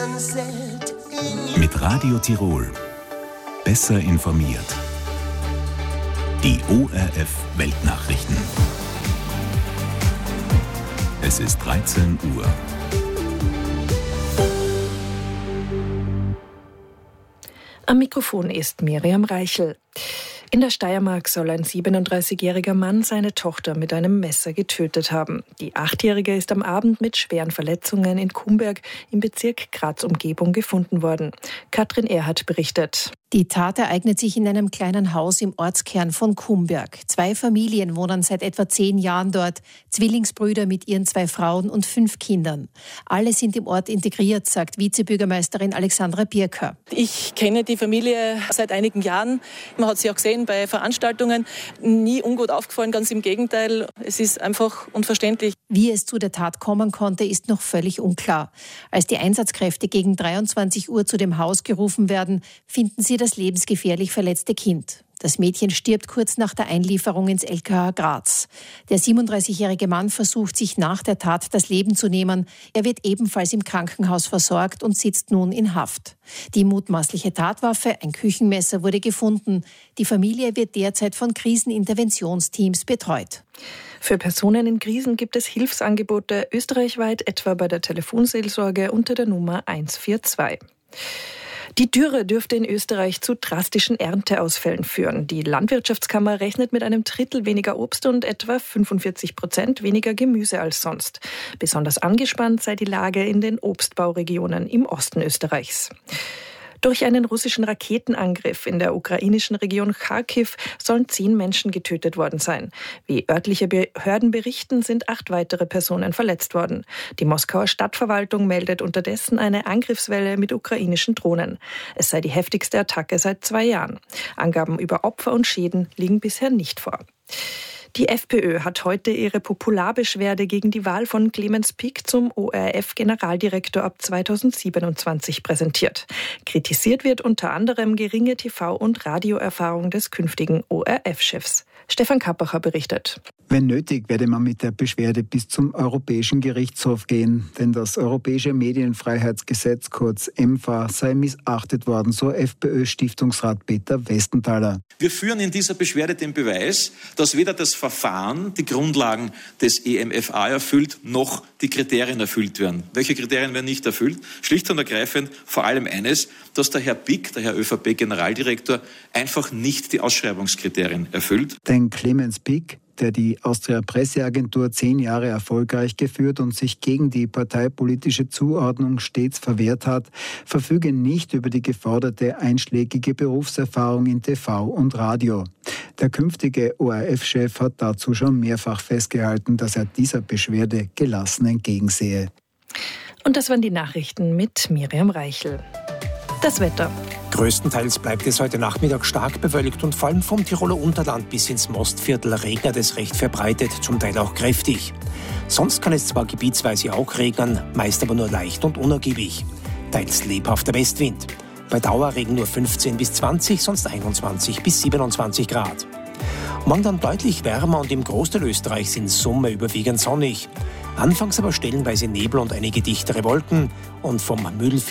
Mit Radio Tirol. Besser informiert. Die ORF Weltnachrichten. Es ist 13 Uhr. Am Mikrofon ist Miriam Reichel. In der Steiermark soll ein 37-jähriger Mann seine Tochter mit einem Messer getötet haben. Die 8-Jährige ist am Abend mit schweren Verletzungen in Kumberg im Bezirk Graz-Umgebung gefunden worden. Katrin Erhardt berichtet. Die Tat ereignet sich in einem kleinen Haus im Ortskern von Kumberg. 2 Familien wohnen seit etwa 10 Jahren dort. Zwillingsbrüder mit ihren 2 Frauen und 5 Kindern. Alle sind im Ort integriert, sagt Vizebürgermeisterin Alexandra Birker. Ich kenne die Familie seit einigen Jahren. Man hat sie auch gesehen bei Veranstaltungen. Nie ungut aufgefallen, ganz im Gegenteil. Es ist einfach unverständlich. Wie es zu der Tat kommen konnte, ist noch völlig unklar. Als die Einsatzkräfte gegen 23 Uhr zu dem Haus gerufen werden, finden sie das lebensgefährlich verletzte Kind. Das Mädchen stirbt kurz nach der Einlieferung ins LKH Graz. Der 37-jährige Mann versucht, sich nach der Tat das Leben zu nehmen. Er wird ebenfalls im Krankenhaus versorgt und sitzt nun in Haft. Die mutmaßliche Tatwaffe, ein Küchenmesser, wurde gefunden. Die Familie wird derzeit von Kriseninterventionsteams betreut. Für Personen in Krisen gibt es Hilfsangebote österreichweit, etwa bei der Telefonseelsorge unter der Nummer 142. Die Dürre dürfte in Österreich zu drastischen Ernteausfällen führen. Die Landwirtschaftskammer rechnet mit einem Drittel weniger Obst und etwa 45% weniger Gemüse als sonst. Besonders angespannt sei die Lage in den Obstbauregionen im Osten Österreichs. Durch einen russischen Raketenangriff in der ukrainischen Region Charkiw sollen 10 Menschen getötet worden sein. Wie örtliche Behörden berichten, sind 8 weitere Personen verletzt worden. Die Moskauer Stadtverwaltung meldet unterdessen eine Angriffswelle mit ukrainischen Drohnen. Es sei die heftigste Attacke seit 2 Jahren. Angaben über Opfer und Schäden liegen bisher nicht vor. Die FPÖ hat heute ihre Popularbeschwerde gegen die Wahl von Clemens Pick zum ORF-Generaldirektor ab 2027 präsentiert. Kritisiert wird unter anderem geringe TV- und Radioerfahrung des künftigen ORF-Chefs. Stefan Kappacher berichtet. Wenn nötig, werde man mit der Beschwerde bis zum Europäischen Gerichtshof gehen, denn das Europäische Medienfreiheitsgesetz, kurz EMFA, sei missachtet worden, so FPÖ-Stiftungsrat Peter Westenthaler. Wir führen in dieser Beschwerde den Beweis, dass weder das Verfahren die Grundlagen des EMFA erfüllt, noch die Kriterien erfüllt werden. Welche Kriterien werden nicht erfüllt? Schlicht und ergreifend vor allem eines, dass der Herr Pick, der Herr ÖVP-Generaldirektor, einfach nicht die Ausschreibungskriterien erfüllt. Denn Clemens Pick, der die Austria-Presseagentur 10 Jahre erfolgreich geführt und sich gegen die parteipolitische Zuordnung stets verwehrt hat, verfüge nicht über die geforderte einschlägige Berufserfahrung in TV und Radio. Der künftige ORF-Chef hat dazu schon mehrfach festgehalten, dass er dieser Beschwerde gelassen entgegensehe. Und das waren die Nachrichten mit Miriam Reichel. Das Wetter. Größtenteils bleibt es heute Nachmittag stark bewölkt und vor allem vom Tiroler Unterland bis ins Mostviertel regnet es recht verbreitet, zum Teil auch kräftig. Sonst kann es zwar gebietsweise auch regnen, meist aber nur leicht und unergiebig. Teils lebhafter Westwind. Bei Dauerregen nur 15 bis 20, sonst 21 bis 27 Grad. Morgen dann deutlich wärmer und im Großteil Österreichs in Summe überwiegend sonnig. Anfangs aber stellenweise Nebel und einige dichtere Wolken und vom Mühl